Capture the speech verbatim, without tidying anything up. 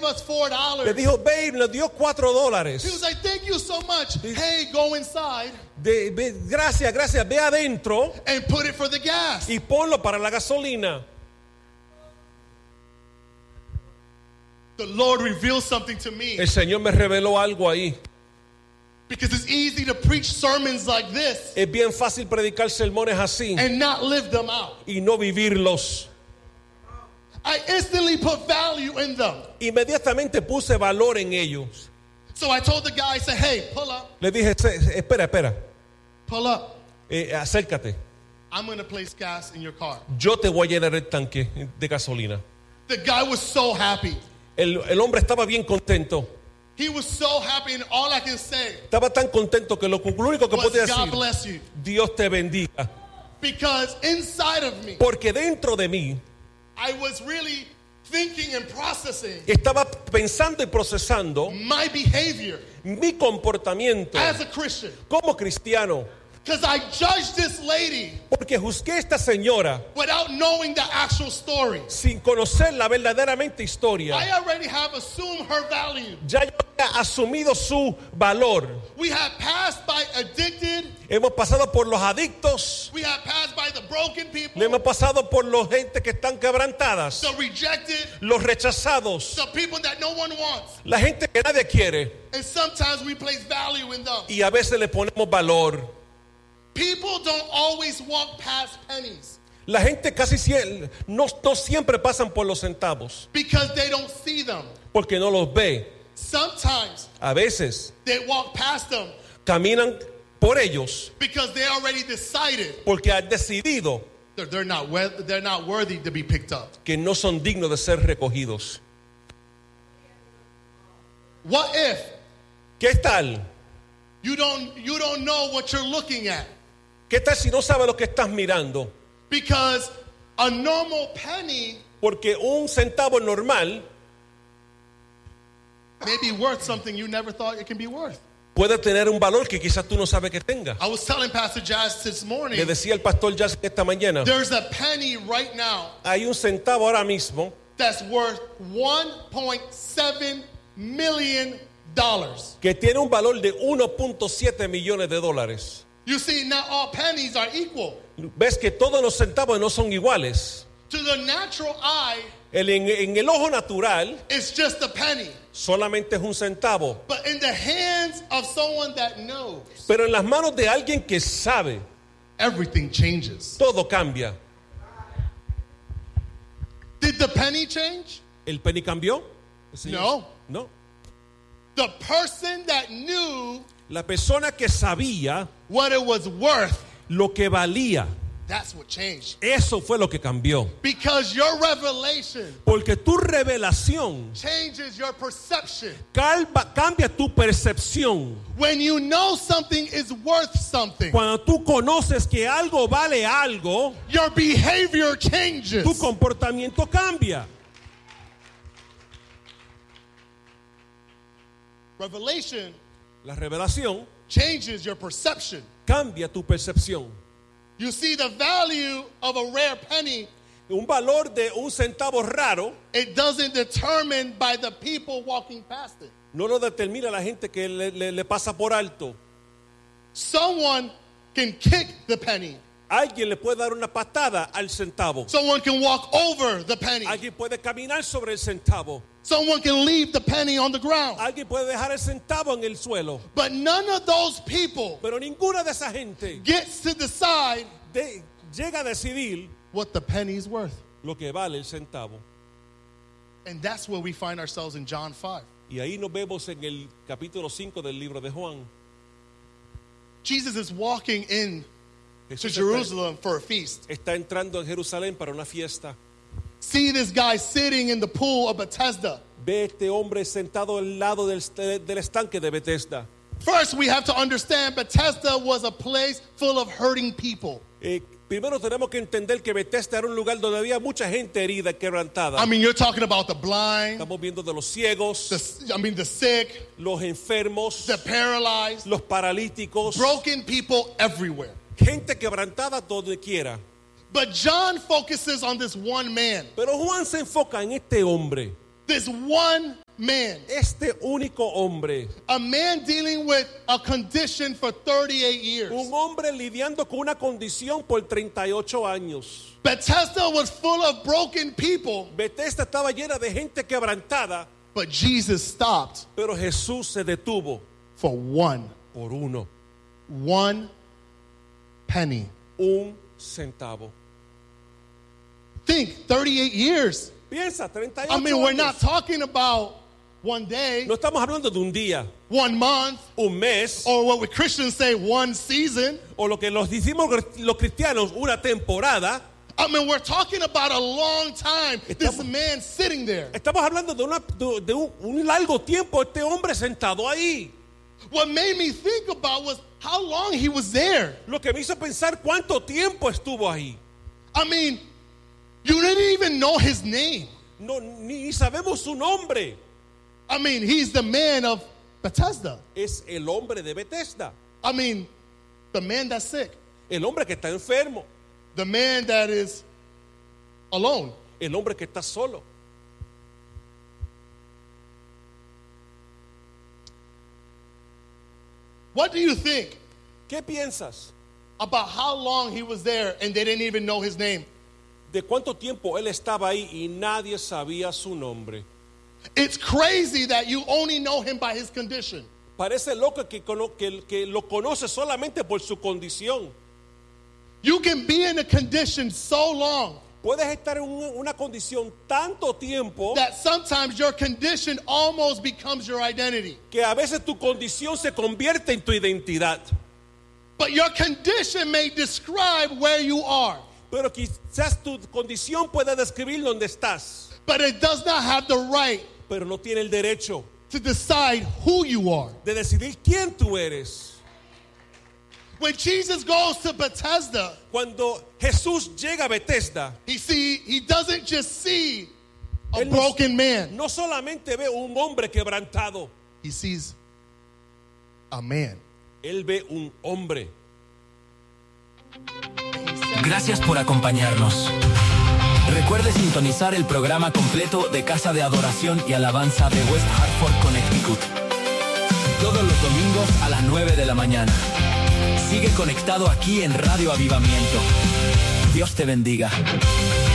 us four dollars. Le dijo, ve y nos dio cuatro dólares. He was like, thank you so much. Hey, go inside. De, de, gracias, gracias. Ve adentro and put it for the gas. Y ponlo para la gasolina. The Lord revealed something to me. El Señor me reveló algo ahí. Because it's easy to preach sermons like this. Es bien fácil predicar sermones así. And not live them out. Y no vivirlos. I instantly put value in them. Inmediatamente puse valor en ellos. So I told the guy, I said, hey, pull up. Le dije, espera, espera. Pull up. Eh, acércate. I'm going to place gas in your car. Yo te voy a llenar el tanque de gasolina. The guy was so happy. El, el hombre estaba bien contento. He was so happy, and all I can say Estaba tan contento que lo, lo único que was, podía God decir, bless you. Dios te bendiga. Because inside of me, Porque dentro de mí I was really thinking and processing estaba pensando y procesando my behavior mi comportamiento as a Christian. como cristiano. Because I judged this lady Porque juzgué a esta señora without knowing the actual story. sin conocer la verdaderamente historia. I already have assumed her value. Ya yo había asumido su valor. We have passed by addicted. Hemos pasado por los adictos. We have passed by the broken people. Le hemos pasado por los gente que están quebrantadas. The rejected. Los rechazados. The people that no one wants. La gente que nadie quiere. And sometimes we place value in them. Y a veces le ponemos valor. People don't always walk past pennies. La gente casi sie- no, no siempre pasan por los centavos. Because they don't see them. Porque no los ve. Sometimes A veces they walk past them caminan por ellos because they already decided porque han decidido they're, they're not wor- they're not worthy to be picked up. que no son dignos de ser recogidos. What if ¿Qué tal? you don't you don't know what you're looking at? ¿Qué tal si no sabes lo que estás mirando? Because a normal penny Porque un centavo normal may be worth something you never thought it can be worth. puede tener un valor que quizás tú no sabes que tenga. I was telling Pastor Jazz this morning, Le decía el pastor Jazz esta mañana, there's a penny right now hay un centavo ahora mismo that's worth one point seven million dollars. que tiene un valor de uno punto siete millones de dólares. You see, not all pennies are equal. Ves que todos los centavos no son iguales. To the natural eye, El, en, en el ojo natural it's just a penny. solamente es un centavo. But in the hands of someone that knows, Pero en las manos de alguien que sabe, everything changes. todo cambia. Did the penny change? ¿El penny cambió? Sí. No. No. The person that knew La persona que sabía what it was worth, lo que valía, that's what changed. eso fue lo que cambió. Because your revelation Porque tu revelación changes your perception. calva, cambia tu percepción. When you know something is worth something, Cuando tú conoces que algo vale algo, your behavior changes. tu comportamiento cambia. Revelation La revelación changes your perception. cambia tu percepción. You see the value of a rare penny, Un valor de un centavo raro it doesn't determine by the people walking past it. no lo determina la gente que le, le- le pasa por alto. Someone can kick the penny. Alguien le puede dar una patada al centavo. Someone can walk over the penny. Alguien puede caminar sobre el centavo. Someone can leave the penny on the ground. Alguien puede dejar el centavo en el suelo. But none of those people Pero ninguna de esa gente gets to decide de- llega a decidir what the penny's worth. lo que vale el centavo. And that's where we find ourselves in John five. Y ahí nos vemos en el capítulo cinco del libro de Juan. Jesus is walking in to Jesús está, Jerusalem for a feast. está entrando en Jerusalén para una fiesta. See this guy sitting in the pool of Bethesda. Ve este hombre sentado al lado del, del estanque de Bethesda. First, we have to understand Bethesda was a place full of hurting people. Eh, primero tenemos que entender que Bethesda era un lugar donde había mucha gente herida y quebrantada. I mean, you're talking about the blind, Estamos viendo de los ciegos, the, I mean, the sick, los enfermos, the paralyzed, los paralíticos, broken people everywhere. gente quebrantada donde quiera. But John focuses on this one man, Pero Juan se enfoca en este hombre, this one man, Este único hombre, a man dealing with a condition for thirty-eight years. un hombre lidiando con una condición por treinta y ocho años. Bethesda was full of broken people, Bethesda estaba llena de gente quebrantada, but Jesus stopped pero Jesús se detuvo for one, por uno, one penny. un centavo. Think, thirty-eight years. Piensa, treinta y ocho I mean, we're not años. talking about one day, No estamos hablando de un día, one month, un mes, or what we Christians say, one season. o lo que los decimos los cristianos, una temporada. I mean, we're talking about a long time. This Estamos- man sitting there. Estamos hablando de, una, de, de un, un largo tiempo este hombre sentado ahí. What made me think about was how long he was there. Lo que me hizo pensar cuánto tiempo estuvo ahí. I mean, you didn't even know his name. No, ni sabemos su nombre. I mean, he's the man of Bethesda. Es el hombre de Bethesda, I mean, the man that's sick, el hombre que está enfermo, the man that is alone. el hombre que está solo. What do you think ¿Qué piensas about how long he was there and they didn't even know his name? de cuánto tiempo él estaba ahí y nadie sabía su nombre? It's crazy that you only know him by his condition. Parece loco que, cono- que, que lo conoce solamente por su condición. You can be in a condition so long Puedes estar en un- una condición tanto tiempo that sometimes your condition almost becomes your identity. que a veces tu condición se convierte en tu identidad. But your condition may describe where you are, Pero quizás tu condición pueda describir dónde estás, but it does not have the right pero no tiene el derecho to decide who you are. de decidir quién tú eres. When Jesus goes to Bethesda, Cuando Jesús llega a Bethesda, he see he doesn't just see a Él no- broken man. no solamente ve un hombre quebrantado, He sees a man. él ve un hombre. Gracias por acompañarnos. Recuerde sintonizar el programa completo de Casa de Adoración y Alabanza de West Hartford, Connecticut. Todos los domingos a las nueve de la mañana. Sigue conectado aquí en Radio Avivamiento. Dios te bendiga.